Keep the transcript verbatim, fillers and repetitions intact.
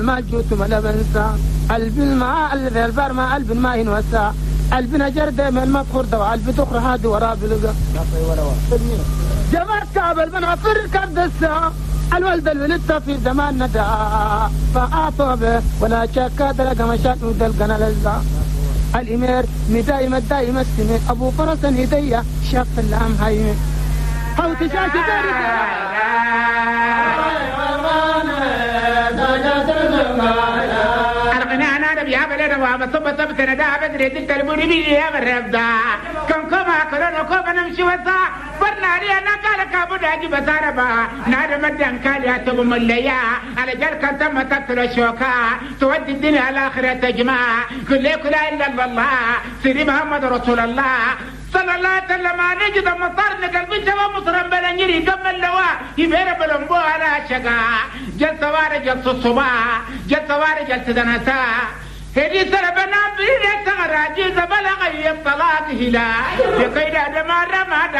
ما جوت ما بنسى قلب الماء قلب البرماء قلب الماء ينوسع قلب نجر دائما مذكور دوا قلب تخرى هادي ورا بلقى جمعت كعب البنع فرق الدسة الولد الولد في زمان ندى فأعطوا به ولا شك دلق مشاك ودلقنا لزا الإمير مداي مداي مسمي أبو فرس هدية شاف اللام هاي هاو تشاش داري يا بلد وما صب صب سندا بدري تلبوني بيجي يا مرفدا كم كم أكلنا كم نمشي وسا برناري أنا قال كابودا جي بساربا نار مدن قال يا تبو مليا على جال كنت ما تقتل شوكا تودي الدنيا على آخرة تجمع كل كل إلا الله سيدي محمد رسول الله صلى الله عليه وسلم نجد مطار نقلبي شباب مصرم بلنجري قم اللواء يبير بلنبو على شقا جل سواري جل صصبا جل سواري جل سدنسا هدي سربنا بريد سغراجي زبلغ يبطلاق هلا يقيد دمار رمضان